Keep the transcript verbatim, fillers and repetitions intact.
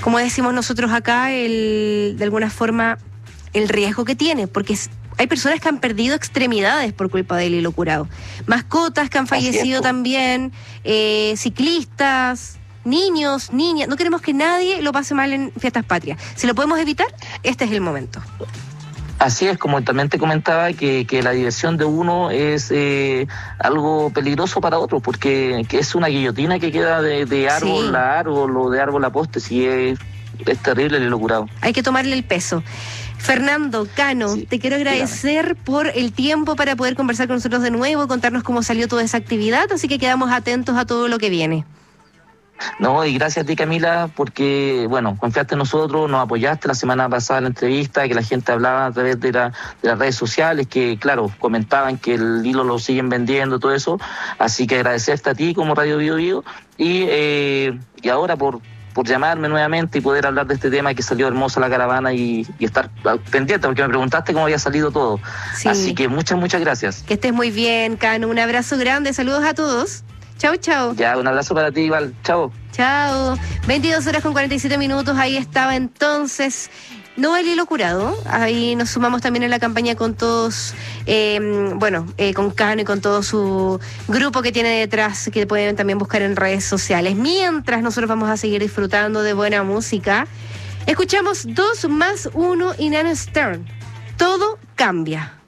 como decimos nosotros acá, el, de alguna forma, el riesgo que tiene, porque es, hay personas que han perdido extremidades por culpa del hilo curado. Mascotas que han fallecido también, eh, ciclistas, niños, niñas. No queremos que nadie lo pase mal en Fiestas Patrias. Si lo podemos evitar, este es el momento. Así es, como también te comentaba, que, que la diversión de uno es eh, algo peligroso para otro, porque que es una guillotina que queda de, de árbol sí. a árbol o de árbol a poste, si es, es terrible el hilo curado. Hay que tomarle el peso. Fernando, Cano, sí, te quiero agradecer dígame. por el tiempo para poder conversar con nosotros de nuevo, contarnos cómo salió toda esa actividad, así que quedamos atentos a todo lo que viene. No, y gracias a ti, Camila, porque, bueno, confiaste en nosotros, nos apoyaste la semana pasada en la entrevista, que la gente hablaba a través de, la, de las redes sociales, que, claro, comentaban que el hilo lo siguen vendiendo, todo eso, así que agradecerte a ti como Radio Bio Bio, y, eh, y ahora por... por llamarme nuevamente y poder hablar de este tema, que salió hermosa la caravana y, y estar pendiente, porque me preguntaste cómo había salido todo. Sí. Así que muchas, muchas gracias. Que estés muy bien, Cano. Un abrazo grande, saludos a todos. Chau, chau. Ya, un abrazo para ti igual. Chao. Chao. veintidós horas con cuarenta y siete minutos, ahí estaba entonces... No el hilo curado, ahí nos sumamos también en la campaña con todos, eh, bueno, eh, con Cano y con todo su grupo que tiene detrás, que pueden también buscar en redes sociales. Mientras nosotros vamos a seguir disfrutando de buena música, escuchamos dos más uno y Nana Stern. Todo cambia.